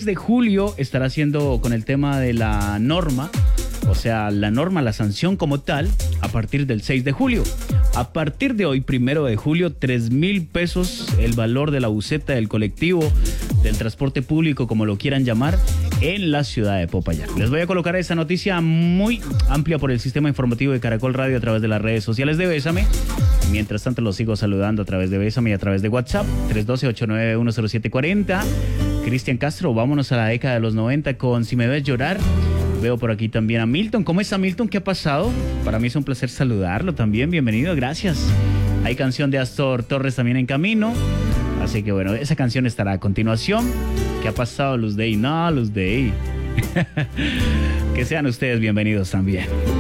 de julio estará haciendo con el tema de la norma, o sea, la norma, la sanción como tal, a partir del 6 de julio. A partir de hoy, 1 de julio, 3,000 pesos el valor de la buseta, del colectivo, del transporte público, como lo quieran llamar, en la ciudad de Popayán. Les voy a colocar esta noticia muy amplia por el sistema informativo de Caracol Radio a través de las redes sociales de Bésame. Mientras tanto, los sigo saludando a través de Bésame y a través de WhatsApp, 312-891-0740. Cristian Castro, vámonos a la década de los 90 con Si me ves llorar. Veo por aquí también a Milton. ¿Cómo está Milton? ¿Qué ha pasado? Para mí es un placer saludarlo también. Bienvenido, gracias. Hay canción de Astor Torres también en camino. Así que bueno, esa canción estará a continuación. ¿Qué ha pasado, Luz Day? No, Luz Day. Que sean ustedes bienvenidos también.